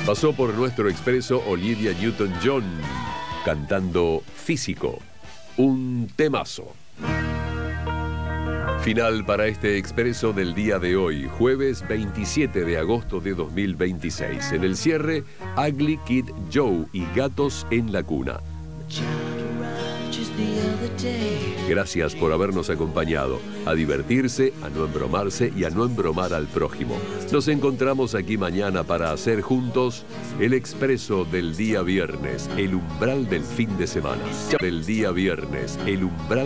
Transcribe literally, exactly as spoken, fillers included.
Pasó por nuestro expreso Olivia Newton-John cantando Físico, un temazo. Final para este expreso del día de hoy, jueves veintisiete de agosto de dos mil veintiséis. En el cierre, Ugly Kid Joe y Gatos en la Cuna. Gracias por habernos acompañado, a divertirse, a no embromarse y a no embromar al prójimo. Nos encontramos aquí mañana para hacer juntos el expreso del día viernes, el umbral del fin de semana. Del día viernes, el umbral